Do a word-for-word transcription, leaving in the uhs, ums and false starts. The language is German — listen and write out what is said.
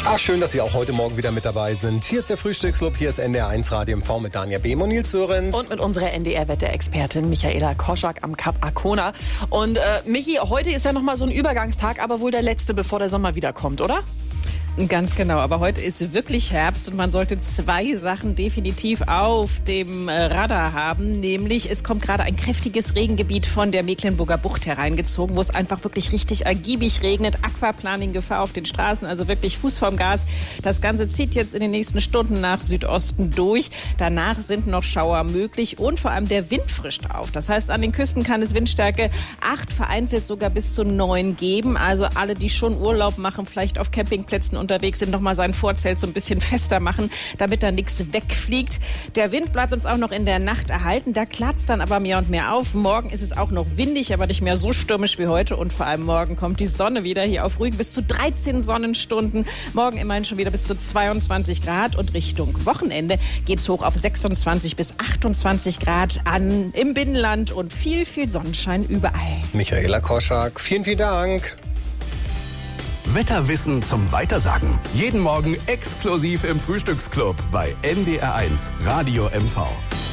Ach, schön, dass Sie auch heute Morgen wieder mit dabei sind. Hier ist der Frühstücksclub, hier ist N D R eins Radio M V mit Danja Behm und Nils Sörenz. Und mit unserer N D R-Wetterexpertin Michaela Koschak am Kap Arkona. Und äh, Michi, heute ist ja nochmal so ein Übergangstag, aber wohl der letzte, bevor der Sommer wiederkommt, oder? Ganz genau, aber heute ist wirklich Herbst und man sollte zwei Sachen definitiv auf dem Radar haben, nämlich es kommt gerade ein kräftiges Regengebiet von der Mecklenburger Bucht hereingezogen, wo es einfach wirklich richtig ergiebig regnet, Aquaplaning-Gefahr auf den Straßen, also wirklich Fuß vorm Gas. Das Ganze zieht jetzt in den nächsten Stunden nach Südosten durch. Danach sind noch Schauer möglich und vor allem der Wind frischt auf. Das heißt, an den Küsten kann es Windstärke acht, vereinzelt sogar bis zu neun geben. Also alle, die schon Urlaub machen, vielleicht auf Campingplätzen und unterwegs sind, nochmal sein Vorzelt so ein bisschen fester machen, damit da nichts wegfliegt. Der Wind bleibt uns auch noch in der Nacht erhalten. Da klart's dann aber mehr und mehr auf. Morgen ist es auch noch windig, aber nicht mehr so stürmisch wie heute. Und vor allem morgen kommt die Sonne wieder hier auf Rügen bis zu dreizehn Sonnenstunden. Morgen immerhin schon wieder bis zu zweiundzwanzig Grad. Und Richtung Wochenende geht's hoch auf sechsundzwanzig bis achtundzwanzig Grad an im Binnenland und viel, viel Sonnenschein überall. Michaela Koschak, vielen, vielen Dank. Wetterwissen zum Weitersagen. Jeden Morgen exklusiv im Frühstücksclub bei N D R eins Radio M V.